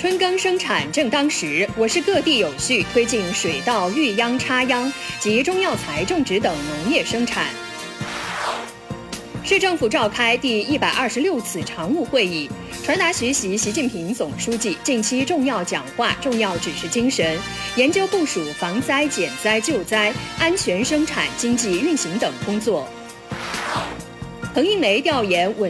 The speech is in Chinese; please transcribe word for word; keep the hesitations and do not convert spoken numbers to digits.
春耕生产正当时，我市各地有序推进水稻、育秧、插秧及中药材种植等农业生产。市政府召开第一百二十六次常务会议，传达学习习近平总书记近期重要讲话、重要指示精神，研究部署防灾、减灾、救灾、安全生产、经济运行等工作。彭英梅调研稳